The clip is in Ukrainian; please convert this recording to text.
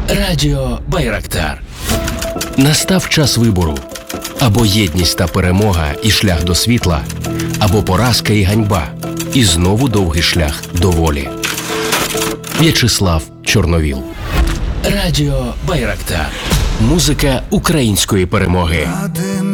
Радіо Байрактар. Настав час вибору. Або єдність та перемога і шлях до світла, або поразка і ганьба, і знову довгий шлях до волі. В'ячеслав Чорновіл. Радіо Байрактар. Музика української перемоги.